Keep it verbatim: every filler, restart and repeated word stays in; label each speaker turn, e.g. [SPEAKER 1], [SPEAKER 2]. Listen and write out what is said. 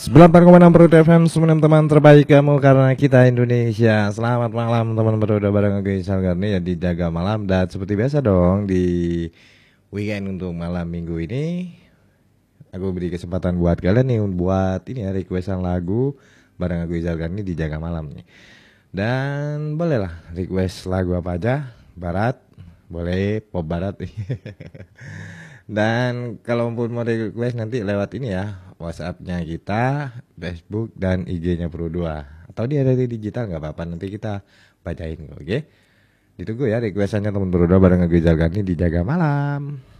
[SPEAKER 1] sembilan puluh empat koma enam Perut F M, semua teman terbaik kamu karena kita Indonesia. Selamat malam teman berudah bareng aku Isal Garni ya di Jaga Malam. Dan seperti biasa dong di weekend untuk malam minggu ini aku beri kesempatan buat kalian nih buat ini ya requestan lagu bareng aku Isal Garni di Jaga Malam nih. Dan bolehlah request lagu apa aja, barat, boleh pop barat. Dan kalau pun mau request nanti lewat ini ya WhatsApp-nya kita, Facebook dan I G-nya Pro dua. Atau dia dari digital nggak apa-apa, nanti kita bacain, oke? Ditunggu ya requestannya teman Pro dua bareng Gue Jalgani di Jaga Malam.